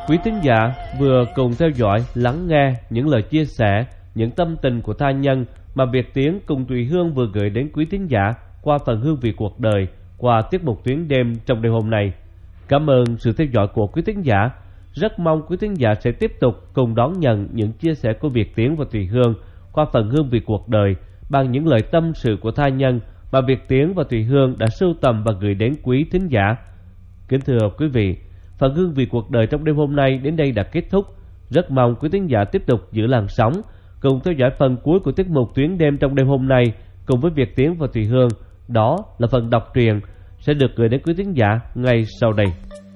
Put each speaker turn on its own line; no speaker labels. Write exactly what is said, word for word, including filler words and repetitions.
Quý thính giả vừa cùng theo dõi, lắng nghe những lời chia sẻ, những tâm tình của tha nhân mà Việt Tiến cùng Thùy Hương vừa gửi đến quý thính giả qua phần Hương vị cuộc đời qua tiết mục Tuyến đêm trong đêm hôm nay. Cảm ơn sự theo dõi của quý thính giả. Rất mong quý thính giả sẽ tiếp tục cùng đón nhận những chia sẻ của Việt Tiến và Thùy Hương qua phần Hương vị cuộc đời bằng những lời tâm sự của tha nhân mà Việt Tiến và Thùy Hương đã sưu tầm và gửi đến quý thính giả. Kính thưa quý vị, phần Hương vị cuộc đời trong đêm hôm nay đến đây đã kết thúc. Rất mong quý thính giả tiếp tục giữ làn sóng cùng theo dõi phần cuối của tiết mục Tuyến đêm trong đêm hôm nay cùng với Việt Tiến và Thùy Hương. Đó là phần đọc truyện sẽ được gửi đến quý thính giả ngay sau đây.